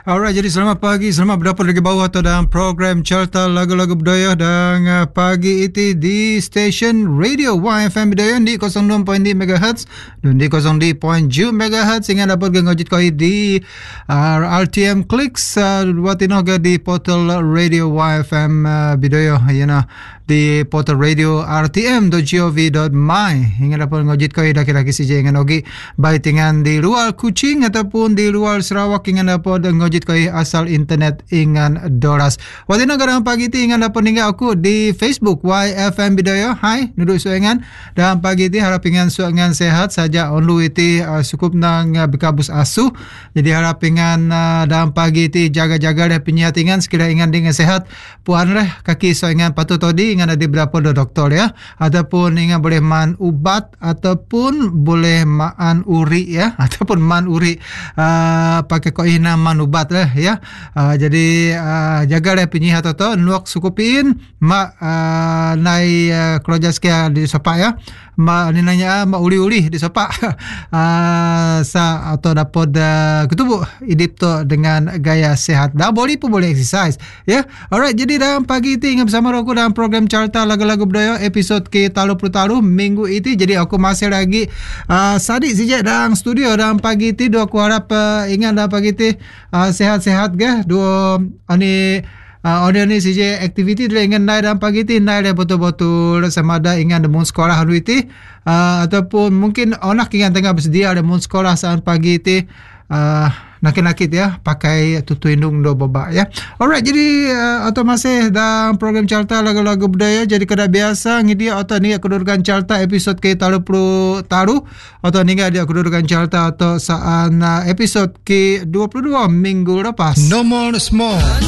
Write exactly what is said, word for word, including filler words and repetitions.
Alright, jadi selamat pagi, selamat berdapat lagi bawah atau dalam program Carta Lagu-Lagu Budaya dan uh, pagi itu di stesen radio Y F M Budaya di kosong dua perpuluhan lima megahertz dan di kosong dua perpuluhan tujuh megahertz sehingga dapat ngojit kau di uh, R T M Clicks uh, buat inoga di portal radio Y F M uh, Budaya you know, di portal radio r t m dot gov dot my hingga dapat ngojit kau daki-daki si jangan ogi baik dengan di luar Kuching ataupun di luar Sarawak hingga dapat ngojit kau asal internet ingan doras. Waktu ini kadang pagi ti ingan dapat tinggal aku di Facebook Y F M Budaya. Hai, duduk suengan. Dan pagi ti harap ingan suengan sehat saja. Onlu itu uh, cukup nang uh, berkabus asu. Jadi harap ingan uh, dalam pagi ti jaga-jaga dah penyatingan sekiranya ingan dengan sehat. Puan lah kaki suengan patut tadi ingan ada berapa do doktor ya. Ataupun ingan boleh man ubat ataupun boleh maan uri ya. Ataupun man uri uh, pakai koina man ubat lah ya. Uh, jadi uh, jaga lah penyihat atau nuak sukupin mak uh, nai uh, keluarga sekia di sopak ya. Mak ni nanya mak uli-uli di sopak uh, sa atau dapat uh, ketubuk hidup tu dengan gaya sehat. Dah boleh pun boleh exercise ya. Alright, jadi dalam pagi itu ingat bersama aku dalam program Carta Lagu-Lagu Budaya episod ke tiga puluh taruh minggu itu. Jadi aku masih lagi uh, sadik sejak dalam studio dalam pagi itu. Dua aku harap uh, ingat dalam pagi itu uh, sehat-sehat ke. Dua ani uh, audio ni saja aktiviti dia ingin naik dalam pagi itu naik dia betul-betul sama ada ingin demun sekolah hari itu uh, ataupun mungkin anak ingin tengah bersedia demun sekolah saat pagi itu uh, nakit-nakit ya pakai tutu indung do babak ya. Alright, jadi uh, atau masih dalam program Carta Lagu-Lagu Budaya. Jadi kada biasa ngidia atau ni kedudukan Carta episod ke tiga puluh taruh atau ni dia kedudukan Carta atau saat uh, episod ke dua puluh dua minggu lepas. No more small.